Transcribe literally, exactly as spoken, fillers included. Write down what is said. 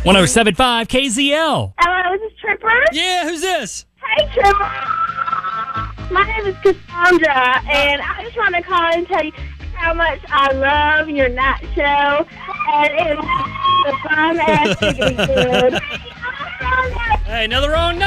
one oh seven point five K Z L. Hello, is this Tripper? Yeah, who's this? Hey, Tripper. My name is Cassandra, and I just want to call and tell you how much I love your night show, and it was the fun ass chicken food. Hey, another wrong